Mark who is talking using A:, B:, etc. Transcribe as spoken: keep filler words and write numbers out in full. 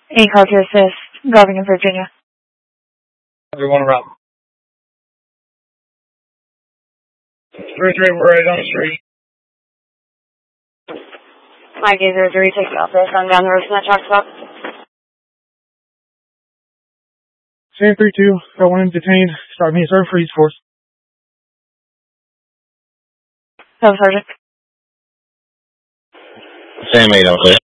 A: Eight car to assist, driving in Virginia.
B: Everyone around. Three three, we're right on the street.
A: Mike eight zero three, take off this on down the road from that truck stop.
B: Sam three two, got one detained. Start me a serve freeze force.
A: No, Sergeant.
C: Sam eight, okay.